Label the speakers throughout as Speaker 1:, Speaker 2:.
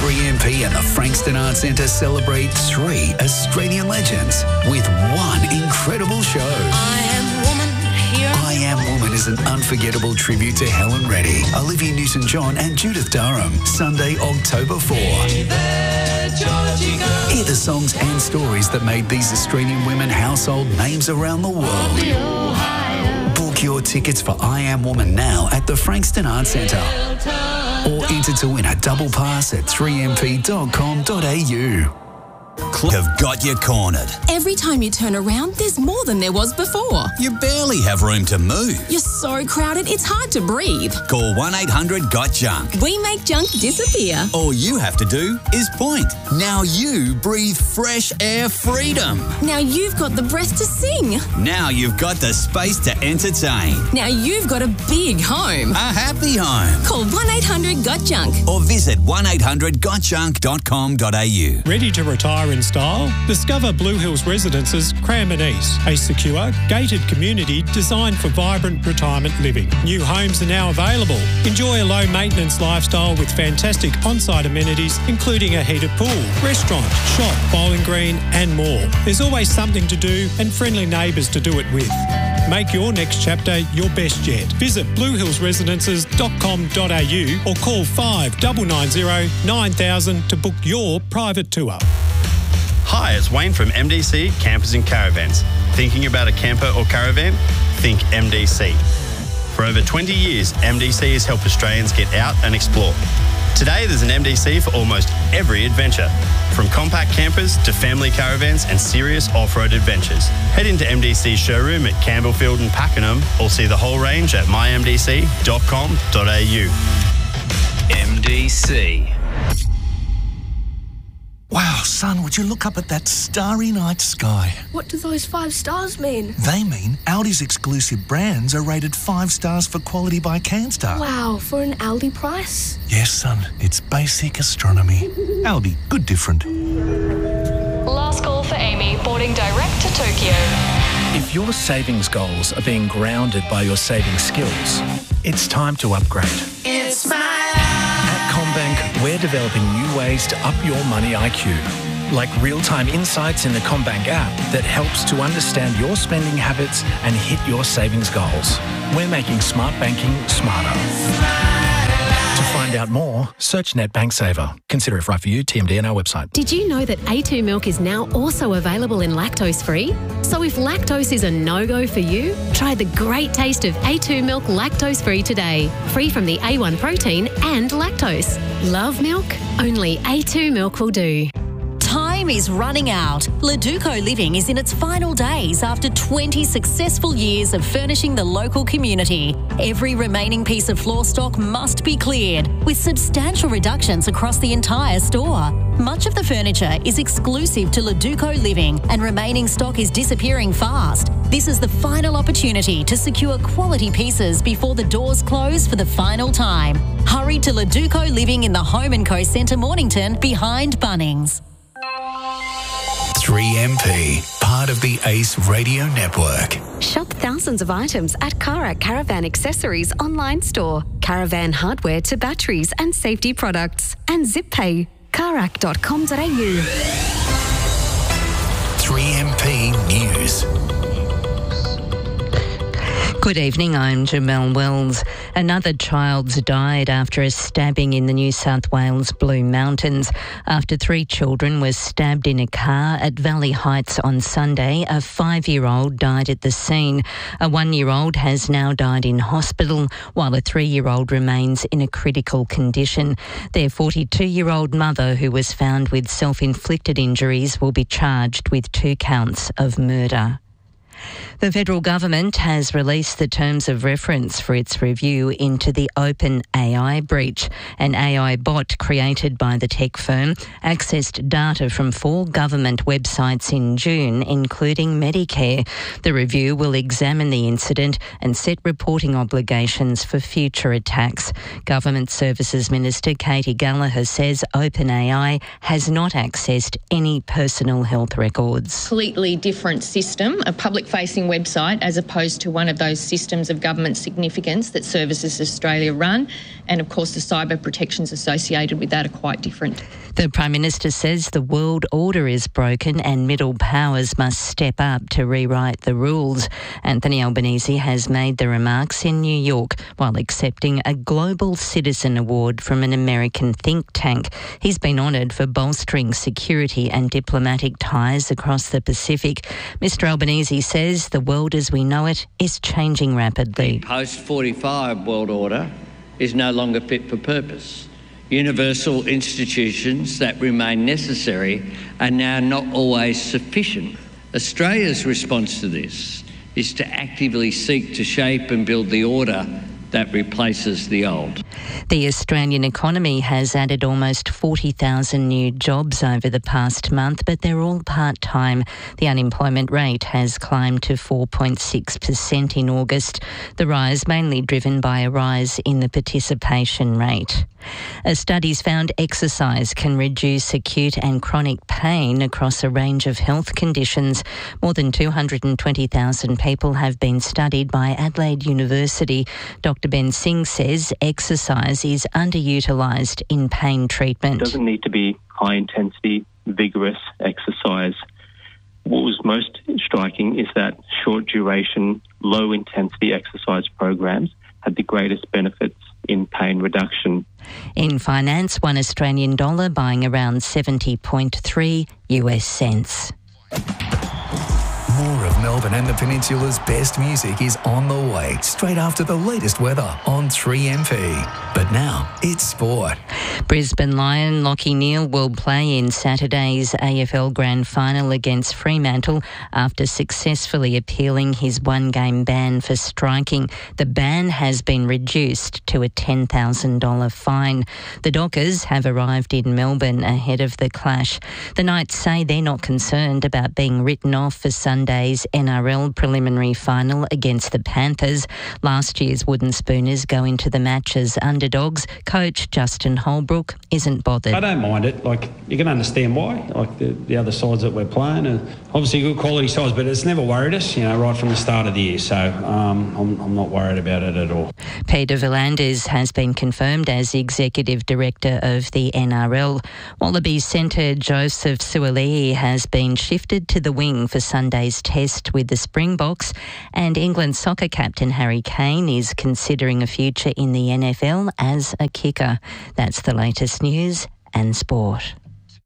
Speaker 1: 3MP and the Frankston Arts Centre celebrate 3 Australian legends with one incredible show.
Speaker 2: I Am
Speaker 1: Woman is an unforgettable tribute to Helen Reddy, Olivia Newton-John and Judith Durham. Sunday, October 4. Hear the songs and stories that made these Australian women household names around the world. Book your tickets for I Am Woman now at the Frankston Arts Centre. Or enter to win a double pass at 3mp.com.au.
Speaker 3: Have got you cornered.
Speaker 4: Every time you turn around, there's more than there was before.
Speaker 3: You barely have room to move.
Speaker 4: You're so crowded, it's hard to breathe.
Speaker 3: Call 1-800-GOT-JUNK.
Speaker 4: We make junk disappear.
Speaker 3: All you have to do is point. Now you breathe fresh air freedom.
Speaker 4: Now you've got the breath to sing.
Speaker 3: Now you've got the space to entertain.
Speaker 4: Now you've got a big home.
Speaker 3: A happy home.
Speaker 4: Call 1-800-GOT-JUNK.
Speaker 3: Or visit 1-800-GOTJUNK.com.au.
Speaker 5: Ready to retire in style? Discover Blue Hills Residences, Cranbourne East, a secure, gated community designed for vibrant retirement living. New homes are now available. Enjoy a low-maintenance lifestyle with fantastic on-site amenities, including a heated pool, restaurant, shop, bowling green and more. There's always something to do and friendly neighbours to do it with. Make your next chapter your best yet. Visit bluehillsresidences.com.au or call 5990 9000 to book your private tour.
Speaker 6: Hi, it's Wayne from MDC Campers and Caravans. Thinking about a camper or caravan? Think MDC. For over 20 years, MDC has helped Australians get out and explore. Today, there's an MDC for almost every adventure, from compact campers to family caravans and serious off-road adventures. Head into MDC's showroom at Campbellfield and Pakenham or see the whole range at mymdc.com.au.
Speaker 1: MDC.
Speaker 7: Wow, son, would you look up at that starry night sky?
Speaker 8: What do those 5 stars mean?
Speaker 7: They mean Aldi's exclusive brands are rated 5 stars for quality by CanStar.
Speaker 8: Wow, for an Aldi price?
Speaker 7: Yes, son, it's basic astronomy. Aldi, good different.
Speaker 9: Last call for Amy, boarding direct to Tokyo.
Speaker 10: If your savings goals are being grounded by your saving skills, it's time to upgrade.
Speaker 2: It's my
Speaker 10: At CommBank, we're developing new ways to up your money IQ, like real-time insights in the CommBank app that helps to understand your spending habits and hit your savings goals. We're making smart banking smarter. To find out more, search NetBank Saver. Consider if right for you, TMD on our website.
Speaker 11: Did you know that A2 milk is now also available in lactose-free? So if lactose is a no-go for you, try the great taste of A2 milk lactose-free today. Free from the A1 protein and lactose. Love milk? Only A2 milk will do.
Speaker 12: Time is running out. Leduco Living is in its final days after 20 successful years of furnishing the local community. Every remaining piece of floor stock must be cleared, with substantial reductions across the entire store. Much of the furniture is exclusive to Leduco Living and remaining stock is disappearing fast. This is the final opportunity to secure quality pieces before the doors close for the final time. Hurry to Leduco Living in the Home & Co Centre, Mornington, behind Bunnings.
Speaker 1: 3MP, part of the Ace Radio Network.
Speaker 11: Shop thousands of items at Karak Caravan Accessories online store. Caravan hardware to batteries and safety products. And ZipPay. Karak.com.au.
Speaker 1: 3MP News.
Speaker 13: Good evening, I'm Jamelle Wells. Another child's died after a stabbing in the New South Wales Blue Mountains. After 3 children were stabbed in a car at Valley Heights on Sunday, a 5-year-old died at the scene. A 1-year-old has now died in hospital, while a 3-year-old remains in a critical condition. Their 42-year-old mother, who was found with self-inflicted injuries, will be charged with 2 counts of murder. The federal government has released the terms of reference for its review into the OpenAI breach. An AI bot created by the tech firm accessed data from 4 government websites in June, including Medicare. The review will examine the incident and set reporting obligations for future attacks. Government Services Minister Katie Gallagher says OpenAI has not accessed any personal health records.
Speaker 14: Completely different system, a public public-facing website as opposed to one of those systems of government significance that Services Australia run. And, of course, the cyber protections associated with that are quite different.
Speaker 13: The Prime Minister says the world order is broken and middle powers must step up to rewrite the rules. Anthony Albanese has made the remarks in New York while accepting a Global Citizen Award from an American think tank. He's been honoured for bolstering security and diplomatic ties across the Pacific. Mr Albanese says the world as we know it is changing rapidly.
Speaker 15: The post-45 world order is no longer fit for purpose. Universal institutions that remain necessary are now not always sufficient. Australia's response to this is to actively seek to shape and build the order that replaces the old.
Speaker 13: The Australian economy has added almost 40,000 new jobs over the past month, but they're all part-time. The unemployment rate has climbed to 4.6% in August, the rise mainly driven by a rise in the participation rate. A study's found exercise can reduce acute and chronic pain across a range of health conditions. More than 220,000 people have been studied by Adelaide University. Dr. Ben Singh says exercise is underutilised in pain treatment.
Speaker 16: It doesn't need to be high-intensity, vigorous exercise. What was most striking is that short-duration, low-intensity exercise programs had the greatest benefits in pain reduction.
Speaker 13: In finance, $1 Australian buying around 70.3 US cents.
Speaker 1: More of Melbourne and the Peninsula's best music is on the way, straight after the latest weather on 3MP. But now, it's sport.
Speaker 13: Brisbane Lion Lachie Neale will play in Saturday's AFL Grand Final against Fremantle after successfully appealing his one-game ban for striking. The ban has been reduced to a $10,000 fine. The Dockers have arrived in Melbourne ahead of the clash. The Knights say they're not concerned about being written off for Sunday's NRL preliminary final against the Panthers. Last year's Wooden Spooners go into the match as underdogs. Coach Justin Holbrook isn't bothered.
Speaker 17: I don't mind it. You can understand why. The other sides that we're playing are obviously good quality sides, but it's never worried us, right from the start of the year. So I'm not worried about it at all.
Speaker 13: Peter V'landers has been confirmed as the Executive Director of the NRL. Wallabies centre Joseph Suaalii has been shifted to the wing for Sunday's test with the Springboks, and England soccer captain Harry Kane is considering a future in the NFL as a kicker. That's the latest news and sport.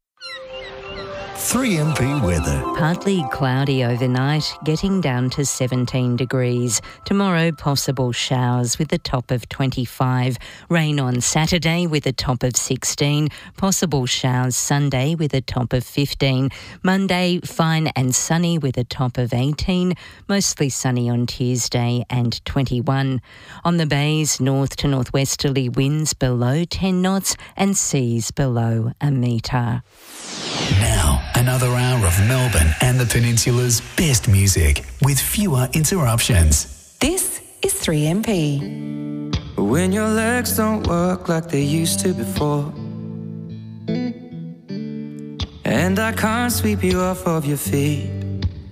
Speaker 1: 3MP weather.
Speaker 13: Partly cloudy overnight, getting down to 17 degrees. Tomorrow, possible showers with a top of 25. Rain on Saturday with a top of 16. Possible showers Sunday with a top of 15. Monday, fine and sunny with a top of 18. Mostly sunny on Tuesday and 21. On the bays, north to northwesterly winds below 10 knots and seas below a metre.
Speaker 1: Now, another hour of Melbourne and the Peninsula's best music with fewer interruptions.
Speaker 18: This is 3MP.
Speaker 19: When your legs don't work like they used to before, and I can't sweep you off of your feet,